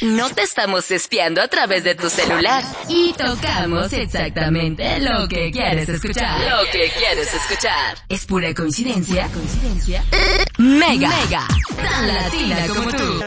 No te estamos espiando a través de tu celular. Y tocamos exactamente lo que quieres escuchar. Lo que quieres escuchar. ¿Es pura coincidencia? Mega. Tan latina como tú.